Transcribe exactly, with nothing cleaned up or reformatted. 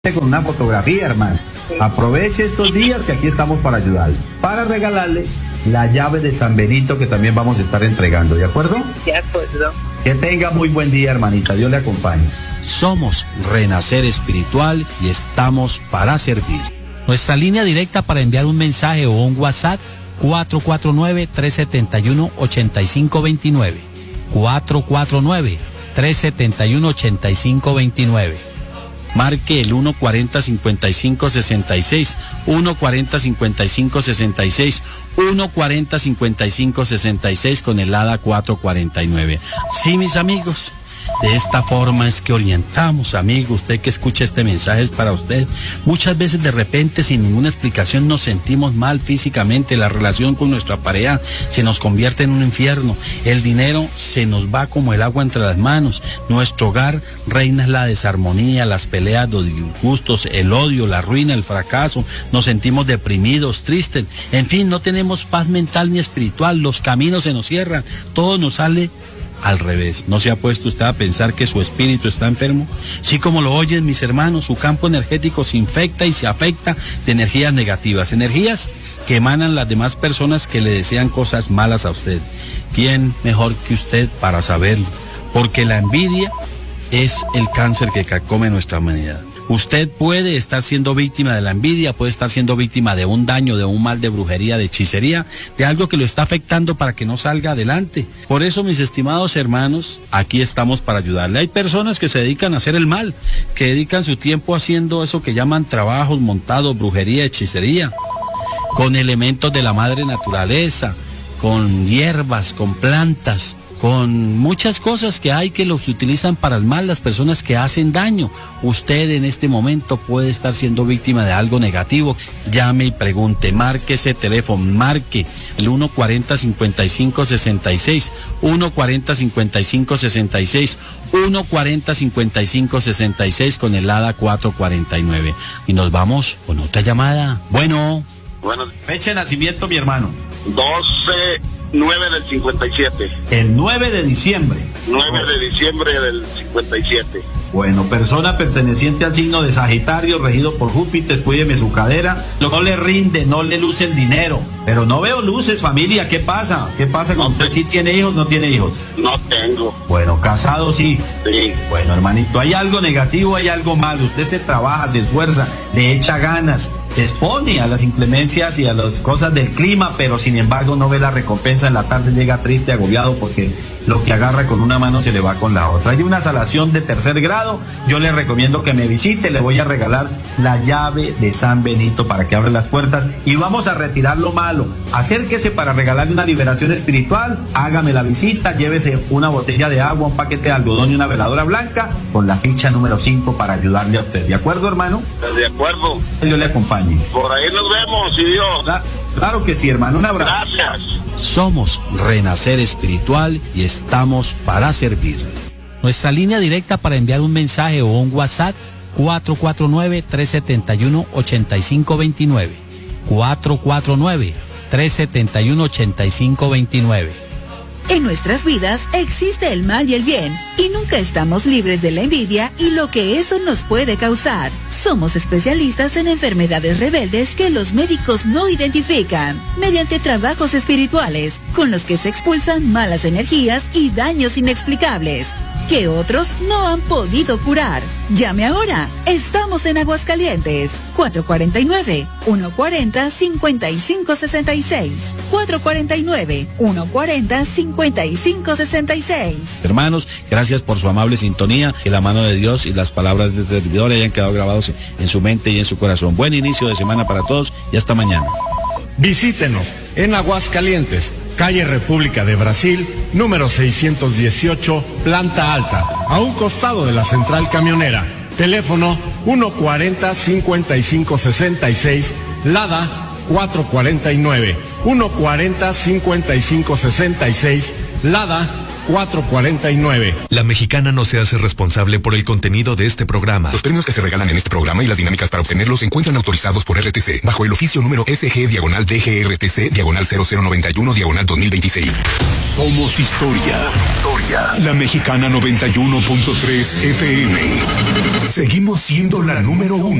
con una fotografía, hermano. Aproveche estos días que aquí estamos para ayudarle, para regalarle la llave de San Benito que también vamos a estar entregando, ¿de acuerdo? De acuerdo. Que tenga muy buen día, hermanita, Dios le acompañe. Somos Renacer Espiritual y estamos para servir. Nuestra línea directa para enviar un mensaje o un WhatsApp, cuatro cuatro nueve, tres siete uno, ocho cinco dos nueve. cuatro cuatro nueve, tres siete uno, ocho cinco dos nueve. Marque el uno cuarenta, cincuenta y cinco, sesenta y seis, uno cuarenta, cincuenta y cinco, sesenta y seis, uno cuarenta, cincuenta y cinco, sesenta y seis con el ADA cuatro cuarenta y nueve. Sí, mis amigos, de esta forma es que orientamos, amigo, usted que escucha este mensaje es para usted. Muchas veces de repente, sin ninguna explicación, nos sentimos mal físicamente, la relación con nuestra pareja se nos convierte en un infierno, el dinero se nos va como el agua entre las manos, nuestro hogar reina la desarmonía, las peleas, los disgustos, el odio, la ruina, el fracaso, nos sentimos deprimidos, tristes, en fin, no tenemos paz mental ni espiritual, los caminos se nos cierran, todo nos sale al revés. ¿No se ha puesto usted a pensar que su espíritu está enfermo? Sí, como lo oyen mis hermanos, su campo energético se infecta y se afecta de energías negativas, energías que emanan las demás personas que le desean cosas malas a usted. ¿Quién mejor que usted para saberlo? Porque la envidia es el cáncer que carcome nuestra humanidad. Usted puede estar siendo víctima de la envidia, puede estar siendo víctima de un daño, de un mal, de brujería, de hechicería, de algo que lo está afectando para que no salga adelante. Por eso, mis estimados hermanos, aquí estamos para ayudarle. Hay personas que se dedican a hacer el mal, que dedican su tiempo haciendo eso que llaman trabajos montados, brujería, hechicería, con elementos de la madre naturaleza, con hierbas, con plantas, con muchas cosas que hay que los utilizan para el mal, las personas que hacen daño. Usted en este momento puede estar siendo víctima de algo negativo. Llame y pregunte, marque ese teléfono, marque el uno cuarenta, cincuenta y cinco, sesenta y seis, uno cuarenta, cincuenta y cinco, sesenta y seis, uno cuarenta, cincuenta y cinco, sesenta y seis con el ADA cuatro cuarenta y nueve. Y nos vamos con otra llamada. Bueno. Bueno. Fecha de nacimiento, mi hermano. doce nueve del cincuenta y siete. El nueve de diciembre. nueve de diciembre del cincuenta y siete. Bueno, persona perteneciente al signo de Sagitario, regido por Júpiter, cuídeme su cadera. No le rinde, no le luce el dinero. Pero no veo luces, familia, ¿qué pasa? ¿Qué pasa con no usted? te... ¿Sí tiene hijos, no tiene hijos? No tengo. Bueno, casado sí. Sí. Bueno, hermanito, hay algo negativo, hay algo malo. Usted se trabaja, se esfuerza, le echa ganas, se expone a las inclemencias y a las cosas del clima, pero sin embargo no ve la recompensa. En la tarde llega triste, agobiado, porque lo que agarra con una mano se le va con la otra. Hay una salación de tercer grado. Yo le recomiendo que me visite, le voy a regalar la llave de San Benito para que abra las puertas y vamos a retirar lo malo. Acérquese para regalarle una liberación espiritual, hágame la visita, llévese una botella de agua, un paquete de algodón y una veladora blanca con la ficha número cinco para ayudarle a usted. ¿De acuerdo, hermano? De acuerdo. Yo le acompañe. Por ahí nos vemos, si Dios. Claro, claro que sí, hermano, un abrazo. Gracias. Somos Renacer Espiritual y estamos para servir. Nuestra línea directa para enviar un mensaje o un WhatsApp, cuatro cuatro nueve, tres siete uno, ocho cinco dos nueve. cuatro cuatro nueve, tres siete uno, ocho cinco dos nueve. En nuestras vidas existe el mal y el bien, y nunca estamos libres de la envidia y lo que eso nos puede causar. Somos especialistas en enfermedades rebeldes que los médicos no identifican, mediante trabajos espirituales, con los que se expulsan malas energías y daños inexplicables, que otros no han podido curar. Llame ahora, estamos en Aguascalientes, cuatro cuarenta y nueve, uno cuarenta, cincuenta y cinco sesenta y seis, cuatro cuarenta y nueve, uno cuarenta, cincuenta y cinco sesenta y seis. Hermanos, gracias por su amable sintonía, que la mano de Dios y las palabras del servidor hayan quedado grabados en su mente y en su corazón. Buen inicio de semana para todos y hasta mañana. Visítenos en Aguascalientes, calle República de Brasil, número seiscientos dieciocho, planta alta, a un costado de la central camionera. Teléfono uno cuarenta, cincuenta y cinco sesenta y seis, Lada cuatro cuarenta y nueve, uno cuarenta, cincuenta y cinco sesenta y seis, Lada cuatro cuarenta y nueve. La Mexicana no se hace responsable por el contenido de este programa. Los premios que se regalan en este programa y las dinámicas para obtenerlos se encuentran autorizados por R T C, bajo el oficio número S G diagonal D G R T C diagonal cero cero noventa y uno diagonal dos mil veintiséis. Somos historia. Historia. La Mexicana noventa y uno punto tres F M. Seguimos siendo la número uno.